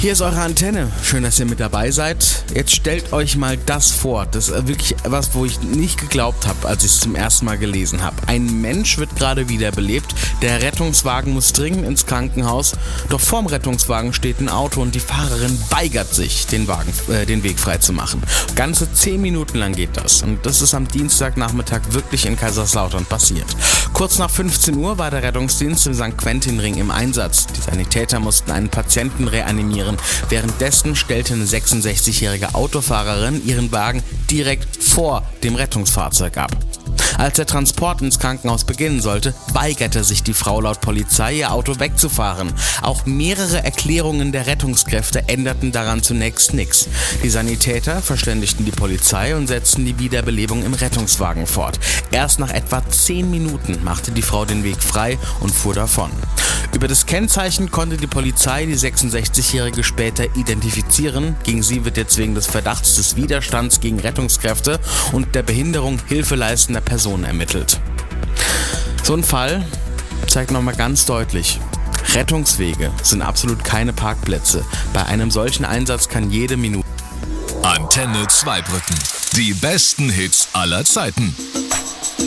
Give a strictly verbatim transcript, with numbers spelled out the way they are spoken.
Hier ist eure Antenne. Schön, dass ihr mit dabei seid. Jetzt stellt euch mal das vor. Das ist wirklich was, wo ich nicht geglaubt habe, als ich es zum ersten Mal gelesen habe. Ein Mensch wird gerade wiederbelebt. Der Rettungswagen muss dringend ins Krankenhaus. Doch vorm Rettungswagen steht ein Auto und die Fahrerin weigert sich, den, Wagen, äh, den Weg frei zu machen. Ganze zehn Minuten lang geht das. Und das ist am Dienstagnachmittag wirklich in Kaiserslautern passiert. Kurz nach fünfzehn Uhr war der Rettungsdienst im Sankt Quentin-Ring im Einsatz. Die Sanitäter mussten einen Patienten reanimieren. Währenddessen stellte eine sechsundsechzigjährige Autofahrerin ihren Wagen direkt vor dem Rettungsfahrzeug ab. Als der Transport ins Krankenhaus beginnen sollte, weigerte sich die Frau laut Polizei, ihr Auto wegzufahren. Auch mehrere Erklärungen der Rettungskräfte änderten daran zunächst nichts. Die Sanitäter verständigten die Polizei und setzten die Wiederbelebung im Rettungswagen fort. Erst nach etwa zehn Minuten machte die Frau den Weg frei und fuhr davon. Über das Kennzeichen konnte die Polizei die sechsundsechzigjährige später identifizieren. Gegen sie wird jetzt wegen des Verdachts des Widerstands gegen Rettungskräfte und der Behinderung hilfeleistender Personen ermittelt. So ein Fall zeigt nochmal ganz deutlich: Rettungswege sind absolut keine Parkplätze. Bei einem solchen Einsatz kann jede Minute... Antenne Zweibrücken. Die besten Hits aller Zeiten.